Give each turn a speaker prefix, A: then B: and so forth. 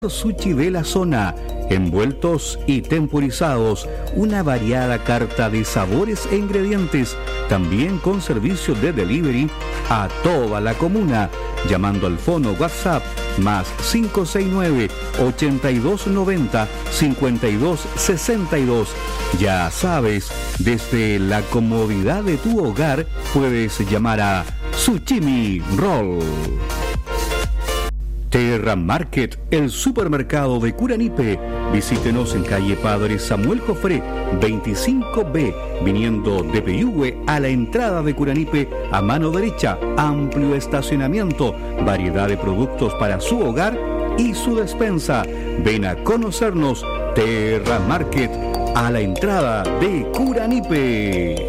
A: Sushi de la zona, envueltos y temporizados, una variada carta de sabores e ingredientes, también con servicio de delivery a toda la comuna, llamando al fono WhatsApp más 569-8290-5262. Ya sabes, desde la comodidad de tu hogar puedes llamar a Sushimi Roll. Terra Market, el supermercado de Curanipe. Visítenos en calle Padre Samuel Jofré, 25B, viniendo de Peyúgue a la entrada de Curanipe a mano derecha. Amplio estacionamiento, variedad de productos para su hogar y su despensa. Ven a conocernos. Terra Market, a la entrada de Curanipe.